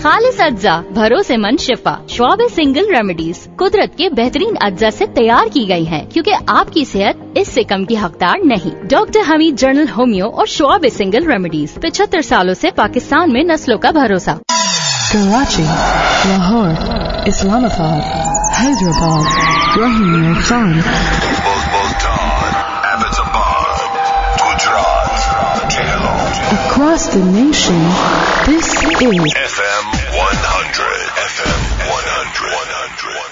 खालिस अज्जा, भरोसेमंद शिफा। श्वाब सिंगल रेमेडीज कुदरत के बेहतरीन अज्जा से तैयार की गई है, क्योंकि आपकी सेहत इससे कम की हकदार नहीं। डॉक्टर हमीद जनरल होम्यो और श्वाब सिंगल रेमेडीज 75 सालों से पाकिस्तान में नस्लों का भरोसा। Karachi, Lahore, Islamabad, Hyderabad, Rohini Khan, across the nation, this is FM 100. FM 100.